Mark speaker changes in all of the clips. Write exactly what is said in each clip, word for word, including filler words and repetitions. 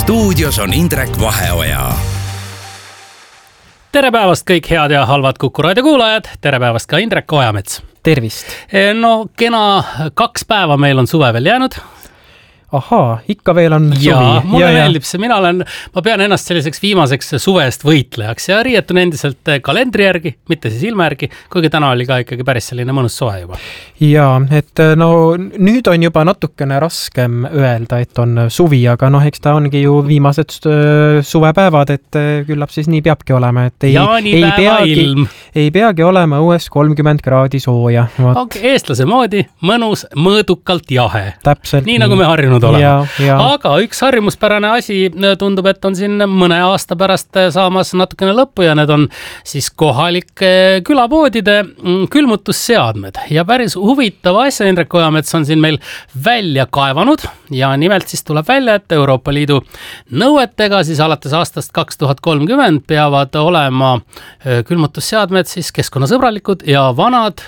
Speaker 1: stuudios on Indrek Vaheoja.
Speaker 2: Tere päevast kõik head ja halvad Kuku Raadio kuulajad. Tere päevast ka Indrek Ojamets.
Speaker 3: Tervist.
Speaker 2: No kena kaks päeva meil on suve veel jäänud.
Speaker 3: Ahaa, ikka veel on suvi.
Speaker 2: Ja, mulle ja, meeldib see. Mina olen, ma pean ennast selliseks viimaseks suvest võitlejaks ja riietun endiselt kalendri järgi, mitte siis ilma järgi, kuigi täna oli ka ikkagi päris selline mõnus suve juba.
Speaker 3: Ja, et no nüüd on juba natukene raskem öelda, et on suvi, aga noh, eks ta ongi ju viimased suvepäevad, et küllap siis nii peabki olema, et ei, ei, peagi, ei peagi olema õues kolmkümmend kraadi sooja.
Speaker 2: Okay, eestlase moodi, mõnus, mõõdukalt jahe.
Speaker 3: Täpselt.
Speaker 2: Nii nagu me harjunud olema.
Speaker 3: Ja, ja.
Speaker 2: Aga üks harjumuspärane asi tundub, et on siin mõne aasta pärast saamas natukene lõppu ja need on siis kohalike külapoodide külmutusseadmed. Ja päris huvitava asja Indrek Ojamets on siin meil välja kaevanud ja nimelt siis tuleb välja, et Euroopa Liidu nõuetega siis alates aastast kaks tuhat kolmkümmend peavad olema külmutusseadmed siis keskkonnasõbralikud ja vanad,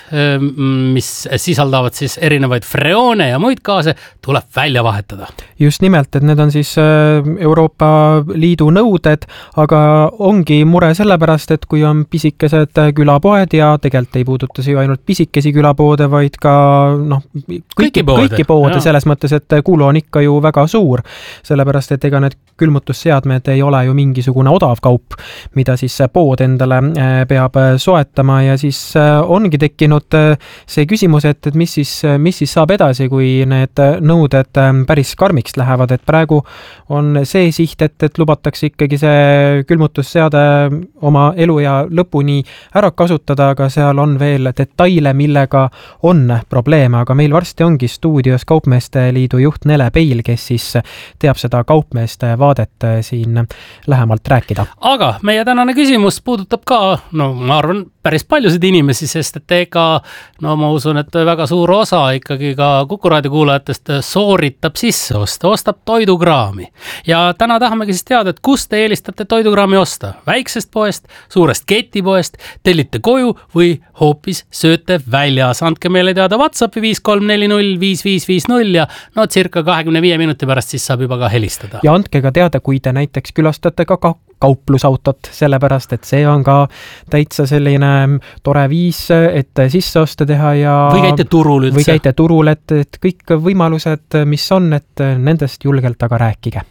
Speaker 2: mis sisaldavad siis erinevaid freoone ja muid gaase, tuleb välja vahetada.
Speaker 3: Just nimelt, et need on siis Euroopa Liidu nõuded, aga ongi mure sellepärast, et kui on pisikesed külapoed ja tegelikult ei puuduta see ju ainult pisikesi külapoode, vaid ka noh, kõiki, kõiki poode, kõiki poode selles mõttes, et kulu on ikka ju väga suur, sellepärast, et ega need külmutusseadmed ei ole ju mingisugune odav kaup, mida siis pood endale peab soetama ja siis ongi tekkinud see küsimus, et, et mis, siis, mis siis saab edasi, kui need nõuded päris karmiks lähevad, et praegu on see siht, et, et lubatakse ikkagi see külmutusseade oma elu ja lõpuni ära kasutada, aga seal on veel detaile, millega on probleeme, aga meil varsti ongi stuudios Kaupmeeste Liidu juht Nele Peil, kes siis teab seda kaupmeeste vaadet siin lähemalt rääkida. Aga
Speaker 2: meie tänane küsimus puudutab ka, no ma arvan, päris paljusid inimesi, sest et ega, no ma usun, et väga suur osa ikkagi ka Kuku Raadio kuulajatest sooritab sisse osta, ostab toidukraami. Ja täna tahamegi siis teada, et kus te eelistate toidukraami osta? Väiksest poest, suurest ketipoest, tellite koju või hoopis sööte väljas. Andke meile teada WhatsAppi viis kolm neli null viis viis viis null ja no circa kahekümne viie minuti pärast siis saab juba ka helistada. Ja andke ka teada, kui te näiteks külastate ka kauplusautot, sellepärast, et see on ka täitsa selline tore viis, et sisse osta teha ja või käite turul üldse.
Speaker 3: Või käite turul, et, et kõik võimalused, mis on, et nendest julgelt aga rääkige.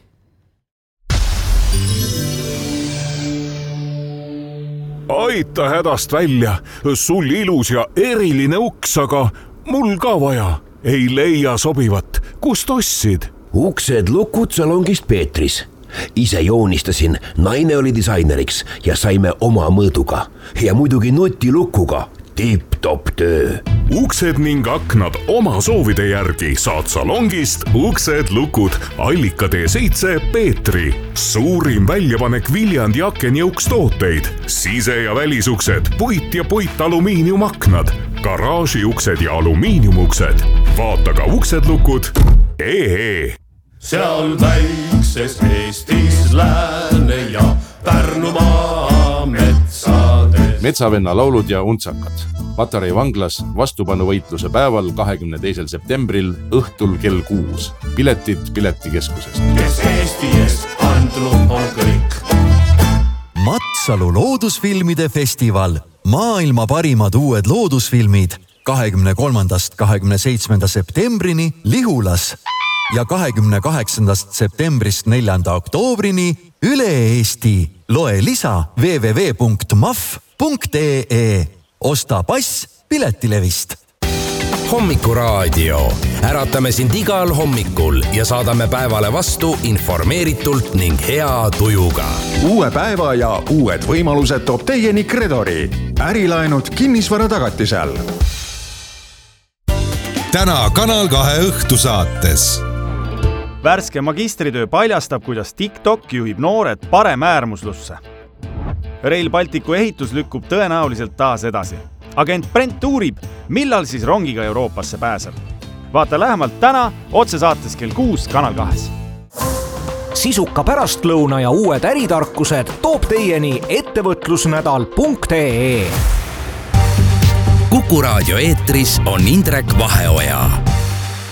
Speaker 4: Aita hädast välja, sul ilus ja eriline uks, aga mul ka vaja. Ei leia sobivat. Kust ossid?
Speaker 5: Uksed lukud salongist Peetris. Ise joonistasin, naine oli disaineriks ja saime oma mõõduga. Ja muidugi nutilukuga. Tip-top töö.
Speaker 4: Uksed ning aknad oma soovide järgi saad salongist Uksed lukud Allika tee seitse Peetri. Suurim väljapanek Viljandi aken ja ukstooteid. Sise- ja välisuksed, puit ja puit alumiiniumaknad, garaažiuksed ja alumiiniumuksed. Vaata ka Uksed lukud ee.
Speaker 6: Seal väikses Eestis lääne ja Pärnumaa metsades.
Speaker 7: Metsavenna laulud ja untsakad. Patarei vanglas vastupanuvõitluse päeval kahekümne teisel septembril õhtul kell kuus. Piletid Piletikeskusest.
Speaker 6: Kes Eesti eest andnud on kõik.
Speaker 8: Matsalu loodusfilmide festival. Maailma parimad uued loodusfilmid kahekümne kolmandast kahekümne seitsmenda septembrini Lihulas ja kahekümne kaheksandast septembrist neljanda oktoobrini üle Eesti. Loe lisa w w w punkt m a f punkt e e. Osta pass Piletilevist.
Speaker 1: Hommikuraadio. Äratame sind igal hommikul ja saadame päevale vastu informeeritult ning hea tujuga.
Speaker 9: Uue päeva ja uued võimalused toob teieni Kredori. Ärilaenud kinnisvara tagatisel.
Speaker 10: Täna Kanal kahe õhtusaates.
Speaker 11: Värske magistritöö paljastab, kuidas TikTok juhib noored paremäärmuslusse. Rail Balticu ehitus lükkub tõenäoliselt taas edasi. Agent Brent uurib, millal siis rongiga Euroopasse pääseb. Vaata lähemalt täna otsesaates kell kuus Kanal kahes.
Speaker 12: Sisuka pärastlõuna ja uued äritarkused toob teieni ettevõtlusnädal punkt e e.
Speaker 1: Kuku Raadio eetris on Indrek Vaheoja.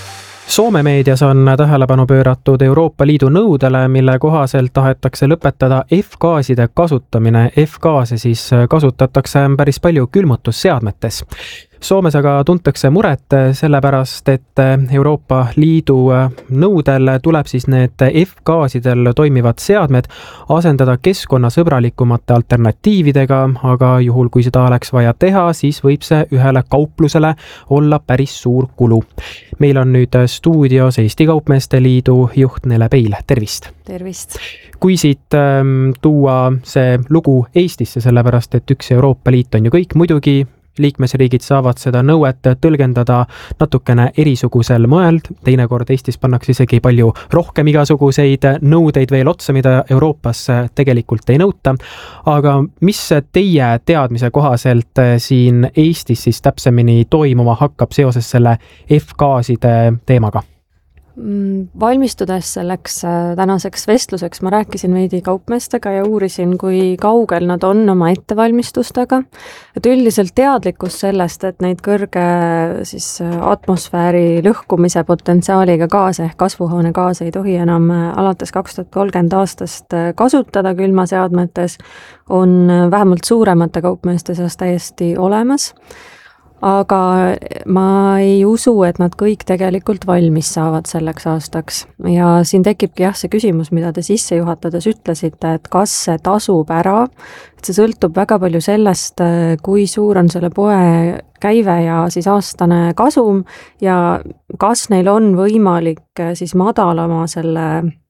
Speaker 3: Soome meedias on tähelepanu pööratud Euroopa Liidu nõudele, mille kohaselt tahetakse lõpetada F-gaaside kasutamine. F-gaase siis kasutatakse päris palju külmutusseadmetes. Soomes aga tuntakse muret sellepärast, et Euroopa Liidu nõudel tuleb siis need F-gaasidel toimivad seadmed asendada keskkonnasõbralikumate alternatiividega, aga juhul kui seda oleks vaja teha, siis võib see ühele kauplusele olla päris suur kulu. Meil on nüüd stuudios Eesti Kaupmeeste Liidu juht Nele Peil, tervist!
Speaker 13: Tervist!
Speaker 3: Kui siit ähm, tuua see lugu Eestisse, sellepärast et üks Euroopa Liit on ju kõik, muidugi liikmesriigid saavad seda nõuet tõlgendada natukene erisugusel moel, teinekord Eestis pannakse isegi palju rohkem igasuguseid nõudeid veel otsa, mida Euroopas tegelikult ei nõuta. Aga mis teie teadmise kohaselt siin Eestis siis täpsemini toimuma hakkab seoses selle F-gaaside teemaga?
Speaker 13: Valmistudes selleks tänaseks vestluseks ma rääkisin veidi kaupmeestega ja uurisin, kui kaugel nad on oma ettevalmistustega. Et üldiselt teadlikkus sellest, et neid kõrge siis, atmosfääri lõhkumise potentsiaaliga gaase ehk kasvuhoonegaase ei tohi enam alates kaks tuhat kolmkümmend aastast kasutada külmaseadmetes, on vähemalt suuremate kaupmeeste seas täiesti olemas. Aga ma ei usu, et nad kõik tegelikult valmis saavad selleks aastaks. Ja siin tekibki jah see küsimus, mida te sisse juhatades ütlesite, et kas see tasub ära, et see sõltub väga palju sellest, kui suur on selle poe käive ja siis aastane kasum ja kas neil on võimalik siis madalama selle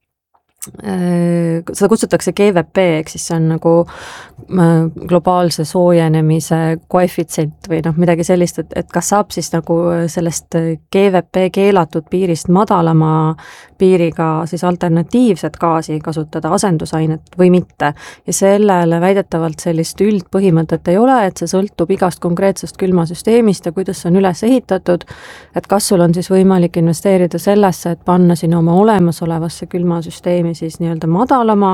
Speaker 13: seda kutsutakse G V P, ehk siis see on nagu globaalse soojenemise koefitsient või noh, midagi sellist, et, et kas saab siis nagu sellest G V P keelatud piirist madalama piiriga siis alternatiivset gaasi kasutada, asendusainet või mitte. Ja sellele väidetavalt sellist üldpõhimõtet ei ole, et see sõltub igast konkreetsest külmasüsteemist ja kuidas see on üles ehitatud, et kas sul on siis võimalik investeerida sellesse, et panna sinna oma olemasolevasse külmasüsteemi siis nii-öelda madalama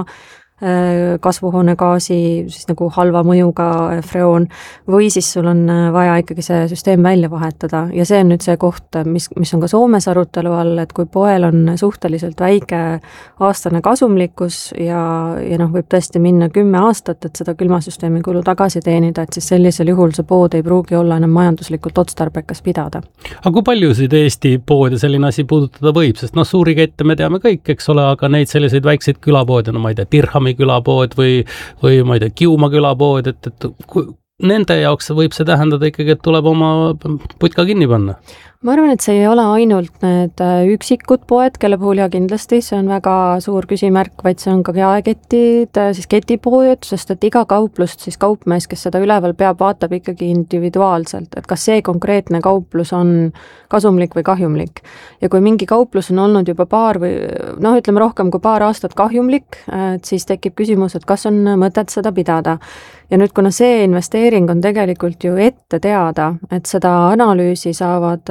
Speaker 13: kasvuhoonegaasi siis nagu halva mõjuga freoon või siis sul on vaja ikkagi see süsteem välja vahetada ja see on nüüd see koht, mis, mis on ka Soomes arutelu all, et kui poel on suhteliselt väike aastane kasumlikkus ja, ja noh, võib tõesti minna kümme aastat, et seda külmasüsteemi kulu tagasi teenida, et siis sellisel juhul see pood ei pruugi olla enam majanduslikult otstarbekas pidada.
Speaker 2: Aga kui paljusid Eesti poode selline asi puudutada võib, sest noh, suuri kette me teame kõik, eks ole, aga neid selliseid väikseid külapoode, no ma ei tea, Dirhami külapood või, või ma ei tea, Kiuma külapood, et, et kui, nende jaoks võib see tähendada ikkagi, et tuleb oma putka kinni panna. Ma arvan, et see ei ole ainult need üksikud poed, kelle puhul ja kindlasti see on väga suur küsimärk, vaid see on ka jaeketid, siis ketipoed, sest et iga kauplust siis kaupmees, kes seda üleval peab, vaatab ikkagi individuaalselt, et kas see konkreetne kauplus on kasumlik või kahjumlik. Ja kui mingi kauplus on olnud juba paar või noh, ütleme rohkem kui paar aastat kahjumlik, et siis tekib küsimus, et kas on mõtet seda pidada. Ja nüüd, kuna see investeering on tegelikult ju ette teada, et seda analüüsi saavad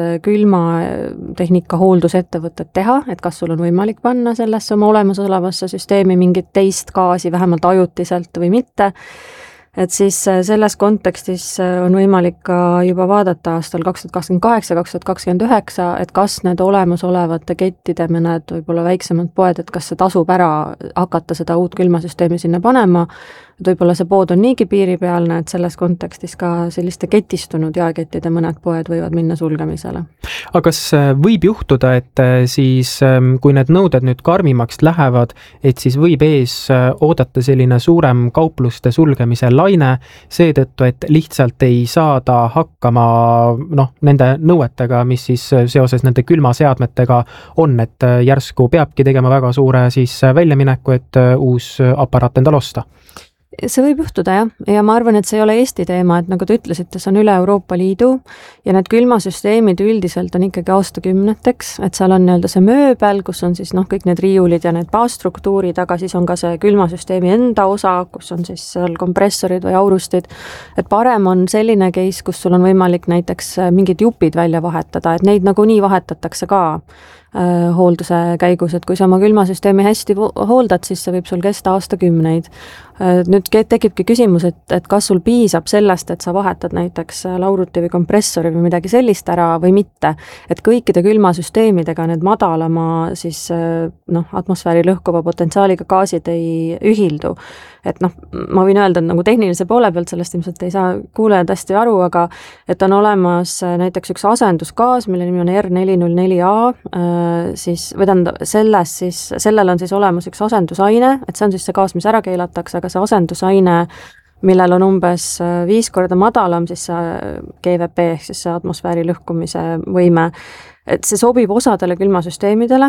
Speaker 2: külmatehnika hooldusettevõtted teha, et kas sul on võimalik panna sellesse oma olemasolevasse süsteemi mingit teist gaasi, vähemalt ajutiselt või mitte, et siis selles kontekstis on võimalik ka juba vaadata aastal kaks tuhat kakskümmend kaheksa kaks tuhat kakskümmend üheksa, et kas need olemasolevate kettide mõned võib-olla väiksemad poed, et kas see tasub ära hakata seda uut külmasüsteemi sinna panema, et võib-olla see pood on niigi piiripealne, et selles kontekstis ka selliste ketistunud jaekettide mõned poed võivad minna sulgemisele.
Speaker 3: Aga kas võib juhtuda, et siis kui need nõuded nüüd karmimaks lähevad, et siis võib ees oodata selline suurem kaupluste sulgemise laine seetõttu, et lihtsalt ei saada hakkama noh, nende nõuetega, mis siis seoses nende külmaseadmetega on, et järsku peabki tegema väga suure siis väljamineku, et uus aparaat endal osta?
Speaker 13: See võib juhtuda jah, ja ma arvan, et see ei ole Eesti teema, et nagu te ütlesite, see on üle Euroopa Liidu ja need külmasüsteemid üldiselt on ikkagi aastakümneteks, et seal on nii-öelda see mööbel, kus on siis noh, kõik need riiulid ja need baasstruktuurid, aga siis on ka see külmasüsteemi enda osa, kus on siis seal kompressorid või aurustid, et parem on selline case, kus sul on võimalik näiteks mingid jupid välja vahetada, et neid nagunii vahetatakse ka hoolduse käigus, et kui sa oma külmasüsteemi hästi hooldad, siis see võib sul kesta aastakümneid. Nüüd tekibki küsimus, et, et kas sul piisab sellest, et sa vahetad näiteks lauruti või kompressori või midagi sellist ära või mitte. Et kõikide külmasüsteemidega need madalama siis noh, atmosfääri lõhkuva potentsiaaliga gaasid ei ühildu. Et noh, ma võin öelda, et nagu tehnilise poole pealt sellest ilmselt ei saa kuulejad hästi aru, aga et on olemas näiteks üks asendusgaas, mille nimi on R neli null neli A, siis, või tähendab, selles siis, sellel on siis olemas üks asendusaine, et see on siis see gaas, mis ära keelatakse, aga see asendusaine, millel on umbes viis korda madalam siis see G V P, ehk siis see atmosfääri lõhkumise võime, et see sobib osadele külmasüsteemidele,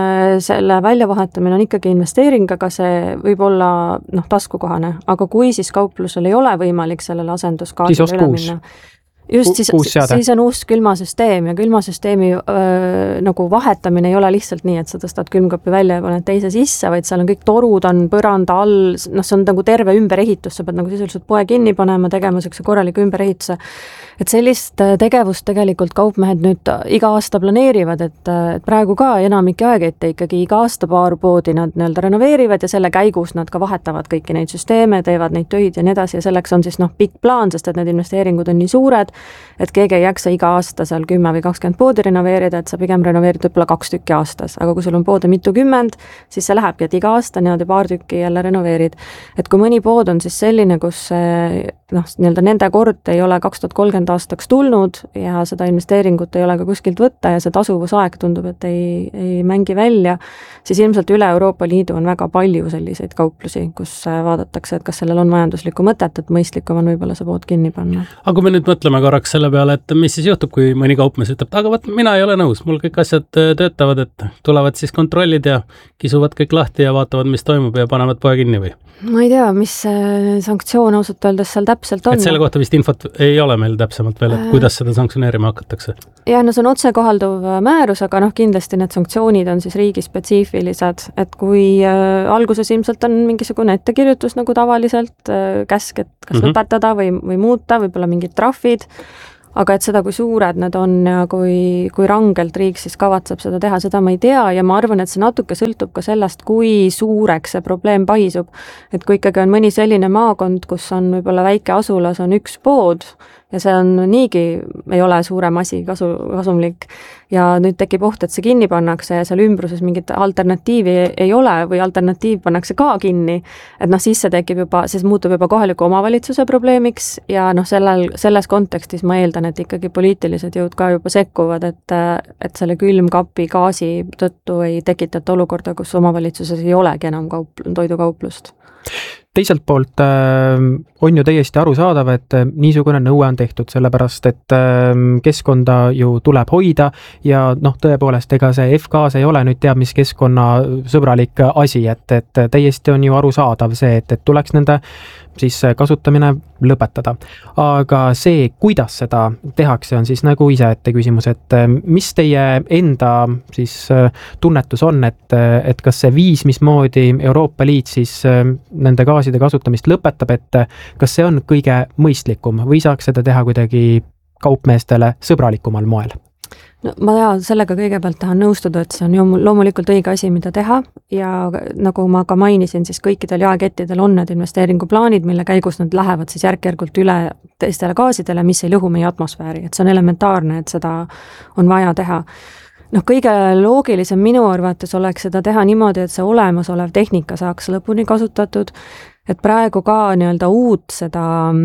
Speaker 13: selle väljavahetamine on ikkagi investeering, aga see võib olla noh, taskukohane, aga kui siis kauplusel ei ole võimalik sellele asendusgaasile üle minna, just siis, siis on uus külmasüsteem ja külmasüsteemi öö, nagu vahetamine ei ole lihtsalt nii, et sa tõstad külmkapi välja ja paned teise sisse, vaid seal on kõik torud on põranda all, noh, see on nagu terve ümberehitus, sa pead nagu sisuliselt poe kinni panema, tegema sellise korraliku ümberehituse. Et sellist tegevust tegelikult kaupmehed nüüd iga aasta planeerivad, et, et praegu ka enamik aegette ikkagi iga aasta paar poodi nad nii-öelda renoveerivad ja selle käigus nad ka vahetavad kõiki neid süsteeme, teevad neid töid ja nii edasi ja selleks on siis noh, pikk plaan, sest et need investeeringud on nii suured, et keegi ei jaksa iga aasta seal kümme või kakskümmend poodi renoveerida, et sa pigem renoveerid võib-olla kaks tükki aastas, aga kui sul on poode mitukümmend, siis see lähebki, et iga aasta niimoodi paar tükki jälle renoveerid. Et kui mõni pood on siis selline, kus noh, nii-öelda nende kord ei ole kaks tuhat kolmkümmend aastaks tulnud ja seda investeeringut ei ole ka kuskilt võtta ja see tasuvusaeg tundub, et ei, ei mängi välja, siis ilmselt üle Euroopa Liidu on väga palju selliseid kauplusi, kus vaadatakse, et kas sellel on majanduslikku mõtet, et mõistlikum on võib-olla see pood kinni panna.
Speaker 2: Aga kui me nüüd mõtleme korraks selle peale, et mis siis juhtub, kui mõni kaupmees ütleb, aga võt, mina ei ole nõus, mul kõik asjad töötavad, et tulevad siis kontrollid ja kisuvad kõik lahti ja vaatavad, mis toimub ja panevad poe kinni või?
Speaker 13: Ma ei tea, mis sanktsioon ausalt öeldes seal täpselt on.
Speaker 2: Et selle kohta vist infot ei ole meil täpsemalt veel, et kuidas seda sanktsioneerima hakatakse?
Speaker 13: Ja, no see on otse kohalduv määrus, aga noh, kindlasti need sanktsioonid on siis riigispetsiifilised, et kui äh, alguses ilmselt on mingisugune ettekirjutus nagu tavaliselt, äh, käsk, et kas mm-hmm. lõpetada või, või muuta, võib-olla mingid trahvid, aga et seda, kui suured need on ja kui, kui rangelt riik siis kavatseb seda teha, seda ma ei tea ja ma arvan, et see natuke sõltub ka sellest, kui suureks see probleem paisub. Et kui ikkagi on mõni selline maakond, kus on võib-olla väike asulas on üks pood ja see on niigi, ei ole suurem asi kasu, kasumlik ja nüüd tekib oht, et see kinni pannakse ja seal ümbruses mingit alternatiivi ei ole või alternatiiv pannakse ka kinni, et noh, siis see tekib juba, siis muutub juba kohaliku omavalitsuse probleemiks ja noh, sellel, selles kontekstis ma eeldan, et ikkagi poliitilised jõud ka juba sekkuvad, et, et selle külmkapi gaasi tõttu ei tekitata olukorda, kus omavalitsuses ei olegi enam kaup, toidukauplust.
Speaker 3: Teiselt poolt äh, on ju täiesti arusaadav, et äh, niisugune nõue on tehtud, sellepärast et äh, keskkonda ju tuleb hoida ja noh, tõepoolest, ega see F-gaas ei ole nüüd teab, mis keskkonnasõbralik asi, et, et täiesti on ju arusaadav see, et, et tuleks nende siis kasutamine lõpetada. Aga see, kuidas seda tehakse, on siis nagu ise ette küsimus, et mis teie enda siis tunnetus on, et, et kas see viis, mismoodi Euroopa Liit siis nende gaaside kasutamist lõpetab, et kas see on kõige mõistlikum või saaks seda teha kuidagi kaupmeestele sõbralikumal moel?
Speaker 13: No, ma tea, sellega kõigepealt tahan nõustuda, et see on ju loomulikult õige asi, mida teha ja nagu ma ka mainisin, siis kõikidel jaekettidel on need investeeringuplaanid, mille käigus nad lähevad siis järk-järgult üle teistele gaasidele, mis ei lõhu meie atmosfääri, et see on elementaarne, et seda on vaja teha. Noh, kõige loogilisem minu arvates oleks seda teha niimoodi, et see olemasolev tehnika saaks lõpuni kasutatud, et praegu ka nii-öelda uut seda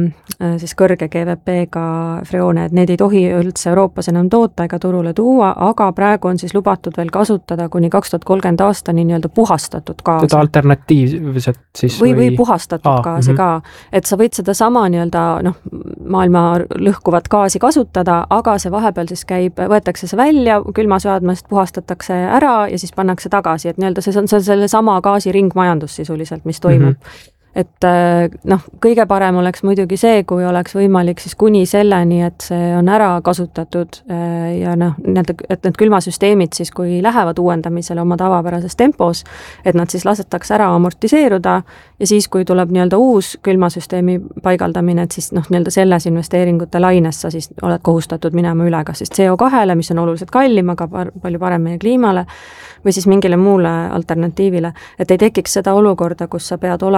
Speaker 13: siis kõrge G V P-ga freoone, et need ei tohi üldse Euroopas enam toota ega turule tuua, aga praegu on siis lubatud veel kasutada kuni kaks tuhat kolmkümmend aastani nii-öelda puhastatud gaasi.
Speaker 3: Seda alternatiivset siis
Speaker 13: või, või puhastatud ah, gaasi mm-hmm. ka, et sa võid seda sama nii-öelda noh, maailma lõhkuvat gaasi kasutada, aga see vahepeal siis käib, võetakse see välja, külmaseadmest puhastatakse ära ja siis pannakse tagasi, et nii-öelda see on see selle sama gaasi ringmajandus sisuliselt, mis toimub. Mm-hmm. Et noh, kõige parem oleks muidugi see, kui oleks võimalik siis kuni selleni, et see on ära kasutatud ja noh, need, et need külmasüsteemid siis, kui lähevad uuendamisele oma tavapärases tempos, et nad siis lasetakse ära amortiseeruda ja siis, kui tuleb nii-öelda uus külmasüsteemi paigaldamine, et siis noh, nii-öelda selles investeeringute laines sa siis oled kohustatud minema üle kas siis C O kahele, mis on oluliselt kallim, aga par- palju parem meie kliimale, või siis mingile muule alternatiivile, et ei tekiks seda olukorda, kus sa pead olemas olema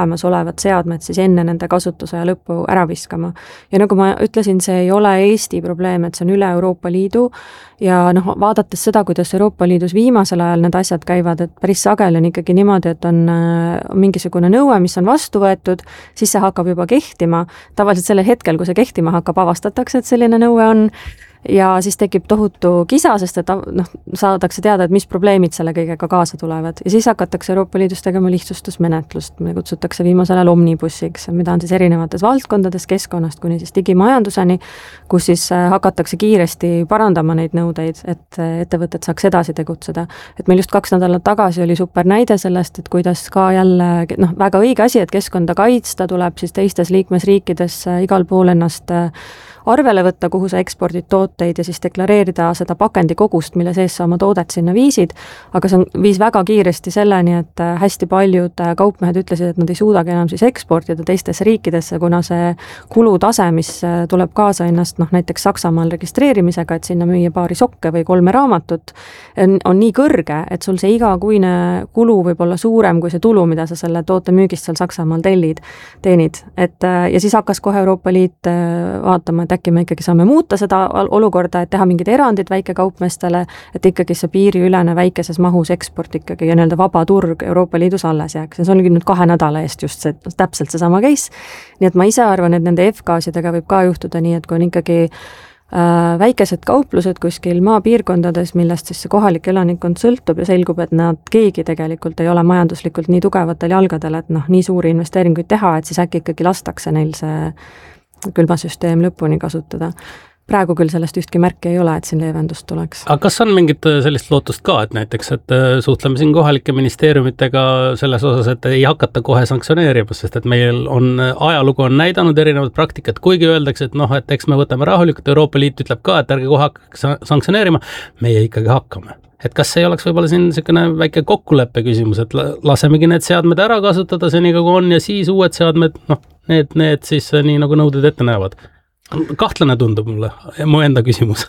Speaker 13: olevad seadmed siis enne nende kasutuse lõppu ära viskama. Ja nagu ma ütlesin, see ei ole Eesti probleem, et see on üle Euroopa Liidu ja noh, vaadates seda, kuidas Euroopa Liidus viimasel ajal need asjad käivad, et päris sageli on ikkagi niimoodi, et on, on mingisugune nõue, mis on vastu võetud, siis see hakkab juba kehtima. Tavaliselt selle hetkel, kui see kehtima hakkab, avastatakse, et selline nõue on ja siis tekib tohutu kisa, sest et noh, saadakse teada, et mis probleemid selle kõigega kaasa tulevad. Ja siis hakatakse Euroopa Liidus tegema lihtsustusmenetlust, mida kutsutakse viimasel ajal omnibussiks, mida on siis erinevates valdkondades keskkonnast kuni siis digimajanduseni, kus siis hakatakse kiiresti parandama neid nõudeid, et ettevõtted saaks edasi tegutseda. Et meil just kaks nädalat tagasi oli super näide sellest, et kuidas ka jälle, noh, väga õige asi, et keskkonda kaitsta tuleb siis teistes liikmesriikides igal pool ennast arvele võtta, kuhu sa ekspordid tooteid ja siis deklareerida seda pakendikogust, mille sees sa oma toodet sinna viisid, aga see on, viis väga kiiresti selleni, et hästi paljud kaupmehed ütlesid, et nad ei suudagi enam siis eksportida teistesse riikidesse, kuna see kulutase, mis tuleb kaasa ennast, noh näiteks Saksamaal registreerimisega, et sinna müüa paari sokke või kolme raamatut, on, on nii kõrge, et sul see igakuine kulu võib olla suurem kui see tulu, mida sa selle toote müügist seal Saksamaal tellid, teenid. Et, ja siis hakkas kohe Euroopa Liit vaatama, et äkki me ikkagi saame muuta seda olukorda, et teha mingid erandid väikekaupmeestele, et ikkagi see piiriülene väikeses mahus eksport ikkagi ja nii-öelda vaba turg Euroopa Liidus alles jääks. Ja see oli nüüd kahe nädala eest just see, täpselt see sama case. Nii et ma ise arvan, et nende F-gaasidega võib ka juhtuda nii, et kui on ikkagi äh, väikesed kauplused kuskil maapiirkondades, millest siis see kohalik elanikkond sõltub ja selgub, et nad keegi tegelikult ei ole majanduslikult nii tugevatel jalgadel, et noh, nii suuri investeeringuid teha, et siis äkki ikkagi lastakse neil see külmasüsteem lõpuni kasutada. Praegu küll sellest ühtki märki ei ole, et siin leevendust tuleks.
Speaker 2: Aga kas on mingit sellist lootust ka, et näiteks, et suhtleme siin kohalike ministeeriumitega selles osas, et ei hakata kohe sanktsioneerima, sest et meil on, ajalugu on näidanud erinevad praktikat, kuigi öeldakse, et noh, et eks me võtame rahulikult, Euroopa Liit ütleb ka, et ärge kohe hakkaks sanktsioneerima, meie ikkagi hakkame. Et kas ei oleks võib-olla siin selline väike kokkuleppe küsimus, et lasemegi need seadmed ära kasutada senikaua kui on ja siis uued seadmed, noh, need, need siis nii nagu nõuded ette näevad. Kahtlane tundub mulle, mu enda küsimus.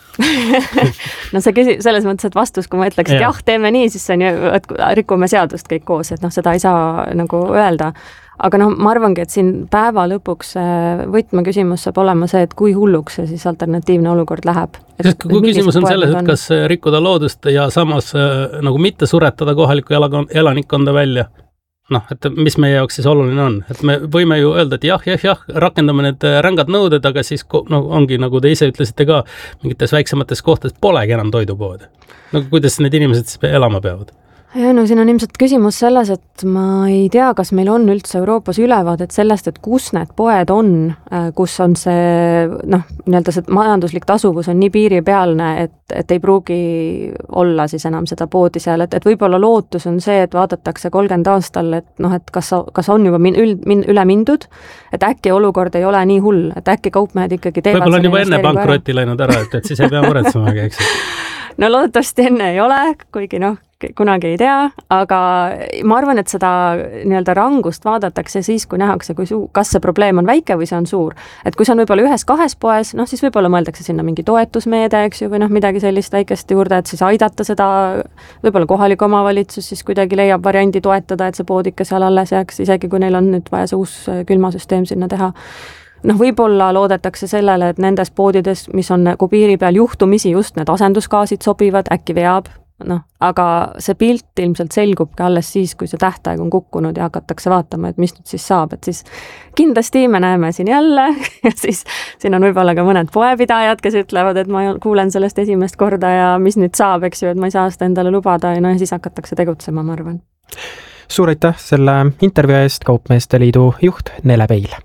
Speaker 13: No see küsi, selles mõttes, et vastus, kui ma ütleks, et jah, teeme nii, siis see on ju, et rikume seadust kõik koos, et noh, seda ei saa nagu öelda. Aga noh, ma arvangi, et siin päeva lõpuks võtmeküsimus saab olema see, et kui hulluks see siis alternatiivne olukord läheb.
Speaker 2: Sest kui küsimus on selles, et kas rikkuda loodust ja samas nagu mitte suretada kohalikku elanikkonda välja, noh, et mis meie jaoks siis oluline on, et me võime ju öelda, et jah, jah, jah, rakendame need rängad nõuded, aga siis no, ongi, nagu te ise ütlesite ka, mingites väiksemates kohtades polegi enam toidupoode. No kuidas need inimesed siis elama peavad?
Speaker 13: Ja no siin on ilmselt küsimus selles, et ma ei tea, kas meil on üldse Euroopas ülevaadet sellest, et kus need poed on, kus on see, noh, nii-öelda see majanduslik tasuvus on nii piiripealne, et, et ei pruugi olla siis enam seda poodi seal, et, et võib-olla lootus on see, et vaadatakse kolmkümmend aastal, et noh, et kas, kas on juba min, üld, min, üle mindud, et äkki olukord ei ole nii hull, et äkki kaupmehed ikkagi teevad
Speaker 2: võib-olla on juba enne pankrotti läinud ära, et, et siis ei pea muretsema, eks.
Speaker 13: No loodetavasti enne ei ole, kuigi noh, kunagi ei tea, aga ma arvan, et seda nii-öelda rangust vaadatakse siis, kui nähakse, kui suu, kas see probleem on väike või see on suur. Et kui see on võib-olla ühes kahes poes, noh siis võib-olla mõeldakse sinna mingi toetusmeede, eks ju, või noh midagi sellist väikest juurde, et siis aidata seda, võib-olla kohalik omavalitsus siis kuidagi leiab variandi toetada, et see pood ikka seal alles jääks, isegi kui neil on nüüd vaja see uus külmasüsteem sinna teha. Noh, võib-olla loodetakse sellele, et nendes poodides, mis on nagu piiri peal juhtumisi just need asendusgaasid sobivad, äkki veab, noh, aga see pilt ilmselt selgub ka alles siis, kui see tähtaeg on kukkunud ja hakatakse vaatama, et mis nüüd siis saab, et siis kindlasti me näeme siin jälle ja siis siin on võib-olla ka mõned poepidajad, kes ütlevad, et ma kuulen sellest esimest korda ja mis nüüd saab, eks ju, et ma ei saa seda endale lubada ja no ja siis hakatakse tegutsema, ma arvan.
Speaker 3: Suur aitäh selle intervjuu eest, Kaupmeeste Liidu juht Nele Peil.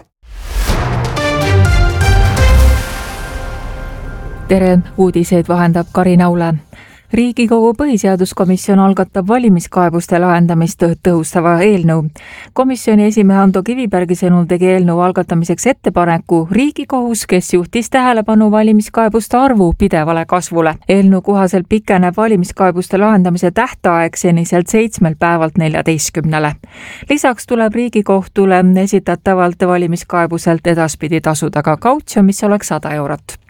Speaker 14: Tere, uudiseid vahendab Karin Aule. Riigikogu põhiseaduskomisjon algatab valimiskaebuste lahendamist tõhustava eelnõu. Komisjoni esimehe Ando Kivibergi sõnul tegi eelnõu algatamiseks ettepaneku Riigikohus, kes juhtis tähelepanu valimiskaebuste arvu pidevale kasvule. Eelnõu kohaselt pikeneb valimiskaebuste lahendamise tähtaeg seniselt seitsmel päevalt neljateistkümnele. Lisaks tuleb Riigikohtule esitatavalt valimiskaebuselt edaspidi tasuda ka kautsjon, mis oleks sada eurot.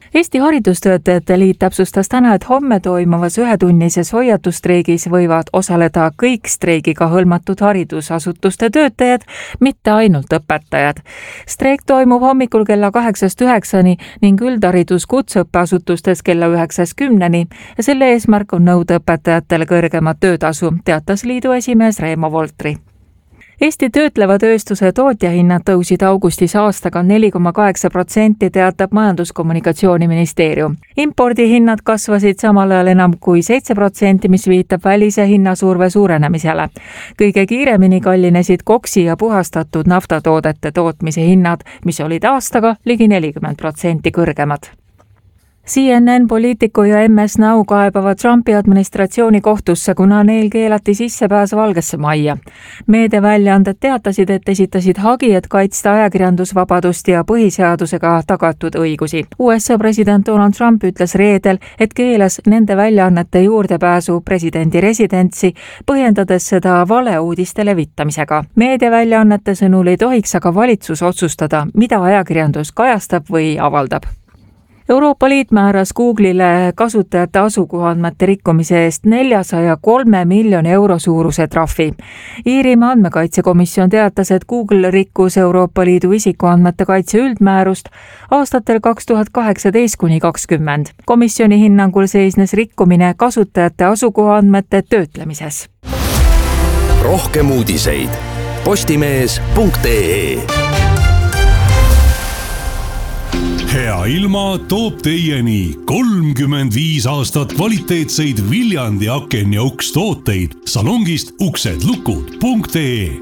Speaker 14: Eesti Haridustöötajate Liit täpsustas täna, et homme toimuvas ühetunnises hoiatusstreigis võivad osaleda kõik streigiga hõlmatud haridusasutuste töötajad, mitte ainult õpetajad. Streik toimub hommikul kella kaheksast üheksani ning üldharidus kutseõppeasutustes kella üheksast kümneni ja selle eesmärk on nõuda õpetajatele kõrgemat töötasu, teatas liidu esimees Reemo Voltri. Eesti töötleva tööstuse tootjahinnad tõusid augustis aastaga neli koma kaheksa protsenti, teatab Majandus-Kommunikatsiooniministeerium. Impordihinnad kasvasid samal ajal enam kui seitse protsenti, mis viitab välise hinnasurve suurenemisele. Kõige kiiremini kallinesid koksi ja puhastatud naftatoodete tootmise hinnad, mis olid aastaga ligi nelikümmend protsenti kõrgemad. C N N, Politico ja M S Now kaebavad Trumpi administratsiooni kohtusse, kuna neil keelati sissepääs Valgesse majja. Meediaväljaanded teatasid, et esitasid hagi, et kaitsta ajakirjandusvabadust ja põhiseadusega tagatud õigusi. U S A president Donald Trump ütles reedel, et keelas nende väljaannete juurdepääsu presidendi residentsi, põhjendades seda valeuudiste levitamisega. Meediaväljaannete sõnul ei tohiks aga valitsus otsustada, mida ajakirjandus kajastab või avaldab. Euroopa Liit määras Google'ile kasutajate asukohaandmete rikkumise eest neljasaja kolme miljoni euro suuruse trahvi. Iirimaa andmekaitsekomisjon teatas, et Google rikkus Euroopa Liidu isikuandmete kaitse üldmäärust aastatel kaks tuhat kaheksateist kuni kakskümmend. Komisjoni hinnangul seisnes rikkumine kasutajate asukohaandmete töötlemises.
Speaker 1: Rohkem uudiseid postimees punkt ee.
Speaker 10: Hea ilma toob teieni kolmkümmend viis aastat kvaliteetseid Viljandi aken ja uks tooteid salongist uksedlukud punkt ee.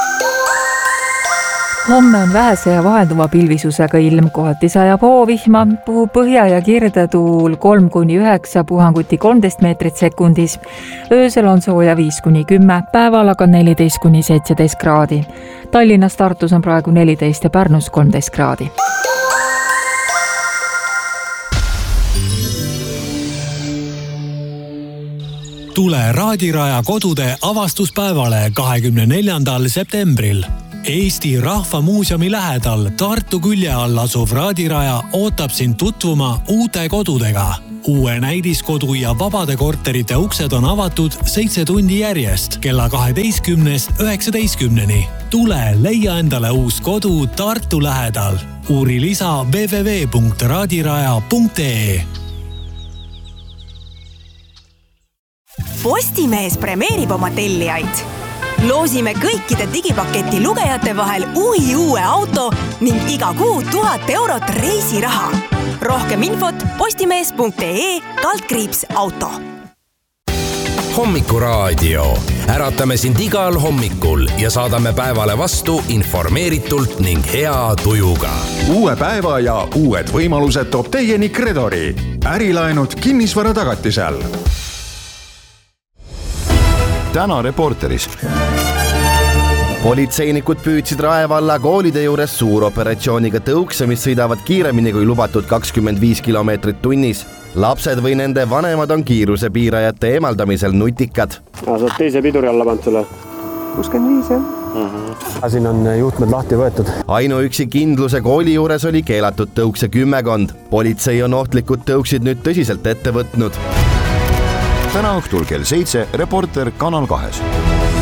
Speaker 14: Homme on vähese ja vahelduva pilvisusega ilm, kohati sajab hoovihma, puhub põhja- ja kirdetuul kolm kuni üheksa, puhanguti kolmteist meetrit sekundis. Öösel on sooja viis kuni kümme, päeval aga neliteist kuni seitseteist kraadi. Tallinnas, Tartus on praegu neliteist ja Pärnus kolmteist kraadi.
Speaker 15: Tule Raadiraja kodude avastuspäevale kahekümne neljandal septembril. Eesti Rahva Muuseumi lähedal Tartu külje all asuv Raadiraja ootab sind tutvuma uute kodudega. Uue näidiskodu ja vabade korterite uksed on avatud seitse tundi järjest kella kaheteistkümnest üheksateistkümneni. Tule leia endale uus kodu Tartu lähedal. Uuri lisa w w w punkt raadiraja punkt ee.
Speaker 16: Postimees premeerib oma tellijaid. Loosime kõikide digipaketi lugejate vahel uhi uue auto ning iga kuu tuhat eurot reisiraha. Rohkem infot postimees punkt ee kaldkriips auto.
Speaker 1: Hommikuraadio. Äratame sind igal hommikul ja saadame päevale vastu informeeritult ning hea tujuga.
Speaker 9: Uue päeva ja uued võimalused toob teieni Kredori. Ärilaenud kinnisvara tagatisel.
Speaker 17: Täna Reporteris. Politseinikud püüdsid Raevalla koolide juures suuroperatsiooniga tõukse, mis sõidavad kiiremini kui lubatud kakskümmend viis kilomeetrit tunnis. Lapsed või nende vanemad on kiiruse piirajate eemaldamisel nutikad.
Speaker 18: Sa oled teise piduri alla pannud sulle? kuuskümmend viis, jah. Uh-huh. Siin on juhtmed lahti võetud.
Speaker 17: Ainuüksi kindluse kooli juures oli keelatud tõukse kümmekond. Politsei on ohtlikud tõuksid nüüd tõsiselt ette võtnud.
Speaker 9: Täna õhtul kell seitse Reporter Kanal kahes.